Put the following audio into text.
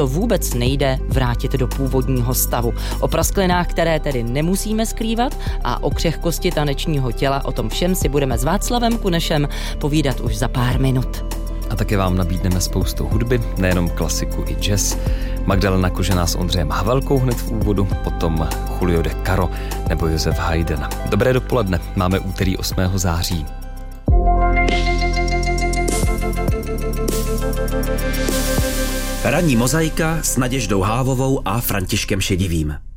to vůbec nejde vrátit do původního stavu. O prasklinách, které tedy nemusíme skrývat, a o křehkosti tanečního těla, o tom všem si budeme s Václavem Kunešem povídat už za pár minut. A taky vám nabídneme spoustu hudby, nejenom klasiku i jazz. Magdalena Kožená s Ondřejem Havelkou hned v úvodu, potom Julio de Caro nebo Josef Haydn. Dobré dopoledne, máme úterý 8. září. Ranní mozaika s Naděždou Hávovou a Františkem Šedivým.